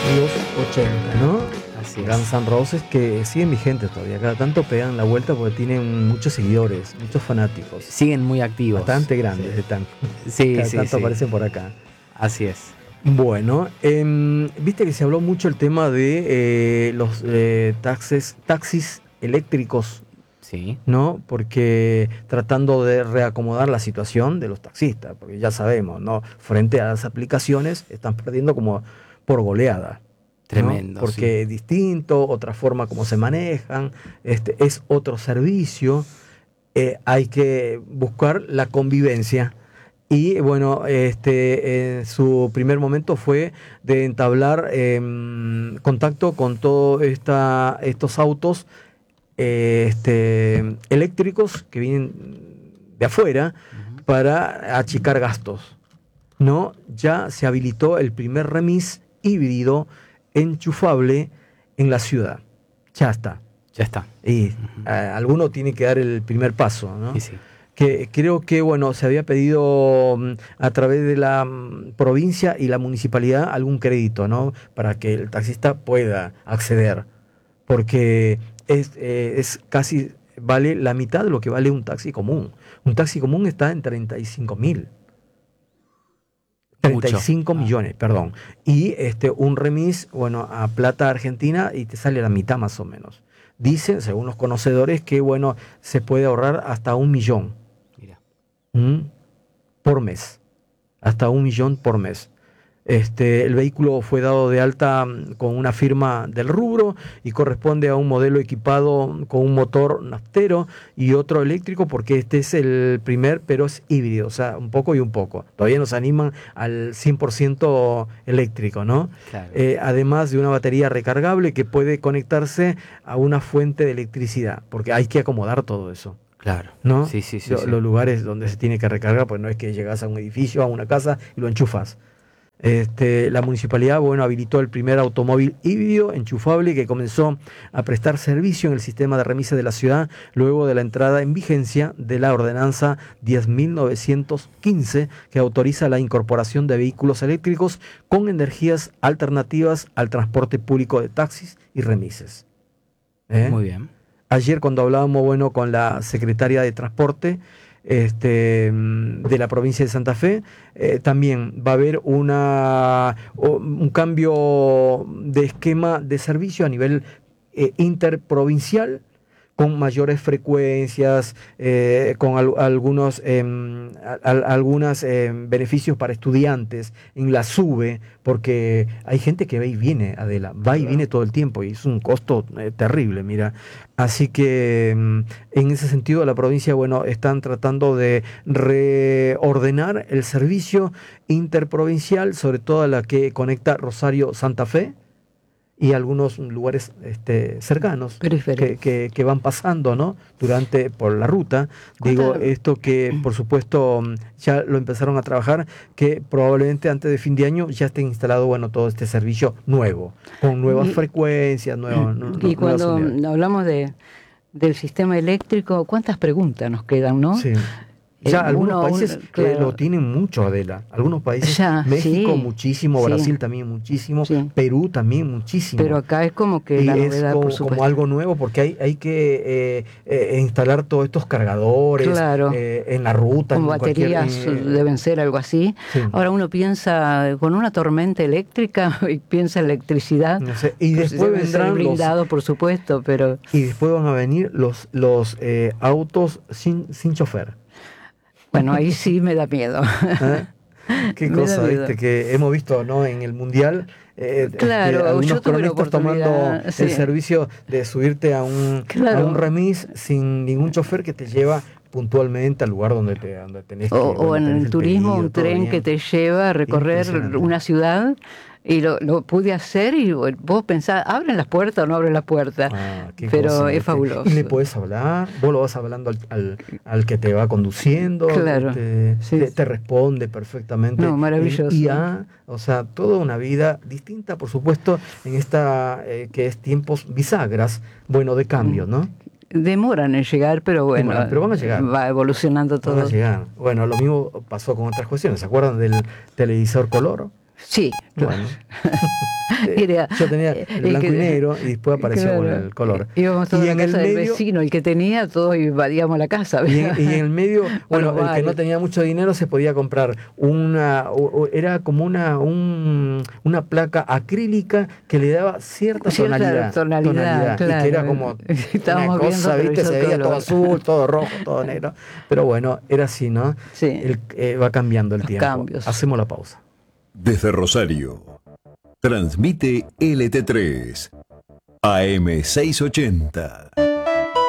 los 80, ¿no? Así es. Guns N' Roses, que siguen vigentes todavía, cada tanto pegan la vuelta porque tienen muchos seguidores, muchos fanáticos. Siguen muy activos. Bastante grandes están. Sí, Cada sí, tanto sí. aparecen por acá. Así es. Bueno, viste que se habló mucho el tema de los taxis eléctricos, Sí. ¿no? Porque tratando de reacomodar la situación de los taxistas, porque ya sabemos, ¿no? Frente a las aplicaciones están perdiendo como por goleada. ¿No? Tremendo. Porque Sí. es distinto, otra forma como se manejan, es otro servicio, hay que buscar la convivencia. Y bueno, su primer momento fue de entablar contacto con todos estos autos eléctricos que vienen de afuera para achicar gastos. ¿No? Ya se habilitó el primer remis híbrido enchufable en la ciudad. Ya está. Ya está. Y alguno tiene que dar el primer paso, ¿no? Sí, sí. Que creo que bueno, se había pedido a través de la provincia y la municipalidad algún crédito, ¿no? Para que el taxista pueda acceder. Porque es casi, vale la mitad de lo que vale un taxi común. Un taxi común está en 35.000. 35 millones, perdón. Y un remis, bueno, a plata argentina y te sale la mitad más o menos. Dicen, según los conocedores, que bueno, se puede ahorrar hasta 1 millón. Mira. Por mes. Hasta 1 millón por mes. El vehículo fue dado de alta con una firma del rubro y corresponde a un modelo equipado con un motor naftero y otro eléctrico, porque este es el primer, pero es híbrido, o sea, un poco y un poco. Todavía nos animan al 100% eléctrico, ¿no? Claro. Además de una batería recargable que puede conectarse a una fuente de electricidad, porque hay que acomodar todo eso. Claro. ¿No? Sí, sí, sí, Los sí. lugares donde se tiene que recargar, pues no es que llegas a un edificio, a una casa y lo enchufas. La municipalidad, bueno, habilitó el primer automóvil híbrido enchufable que comenzó a prestar servicio en el sistema de remisas de la ciudad luego de la entrada en vigencia de la ordenanza 10.915 que autoriza la incorporación de vehículos eléctricos con energías alternativas al transporte público de taxis y remises. Muy bien. Ayer cuando hablábamos, bueno, con la secretaria de Transporte de la provincia de Santa Fe, también va a haber un cambio de esquema de servicio a nivel interprovincial, con mayores frecuencias, con algunos beneficios para estudiantes en la SUBE, porque hay gente que va y viene, Adela, va y viene todo el tiempo y es un costo terrible, mira. Así que en ese sentido la provincia, bueno, están tratando de reordenar el servicio interprovincial, sobre todo la que conecta Rosario-Santa Fe, y algunos lugares cercanos que van pasando, ¿no? Por la ruta. Digo, esto que por supuesto ya lo empezaron a trabajar, que probablemente antes de fin de año ya esté instalado, bueno, todo este servicio nuevo, con nuevas frecuencias, y cuando hablamos del sistema eléctrico, ¿cuántas preguntas nos quedan, no? Sí. Ya algunos países lo tienen mucho, Adela. Algunos países, ya, México muchísimo, Brasil también muchísimo, Perú también muchísimo. Pero acá es como que la novedad, por supuesto. Como algo nuevo, porque hay que instalar todos estos cargadores en la ruta. Como baterías deben ser algo así. Sí. Ahora uno piensa con una tormenta eléctrica y piensa en electricidad. No sé. Y después vendrán blindado, por supuesto, pero... Y después van a venir los autos sin chofer. Bueno, ahí sí me da miedo. Qué cosa, ¿viste? Que hemos visto, ¿no? En el Mundial, algunos cronistas tomando el servicio de subirte a un remis sin ningún chofer que te lleva puntualmente al lugar donde tenés que ir. O en el turismo, un tren que te lleva a recorrer una ciudad. Y lo pude hacer y vos pensás, ¿abren las puertas o no abren las puertas? Pero cosa, es fabuloso. Y le podés hablar, vos lo vas hablando al que te va conduciendo, te responde perfectamente. No, maravilloso. O sea, toda una vida distinta, por supuesto, en esta que es tiempos bisagras, bueno, de cambio, ¿no? Demoran en llegar, pero bueno, pero van a llegar. Va evolucionando todo. Van a llegar. Bueno, lo mismo pasó con otras cuestiones. ¿Se acuerdan del televisor color? Sí. Bueno. Yo tenía el blanco y negro y después apareció con el color. Íbamos todos a la casa del vecino, el que tenía, todos invadíamos la casa. Y en el medio, bueno, el que no tenía mucho dinero se podía comprar era como una placa acrílica que le daba cierta tonalidad, claro. Y que era como una cosa, ¿viste? Se veía todo azul, todo rojo, todo negro. Pero bueno, era así, ¿no? Sí. Va cambiando el tiempo. Cambios. Hacemos la pausa. Desde Rosario, transmite LT3, AM 680.